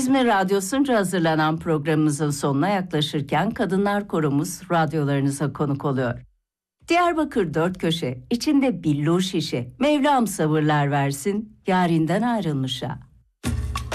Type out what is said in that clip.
İzmir Radyosu'nca hazırlanan programımızın sonuna yaklaşırken Kadınlar Korumuz radyolarınıza konuk oluyor. Diyarbakır dört köşe, içinde billur şişe, Mevlam sabırlar versin, yarinden ayrılmışa.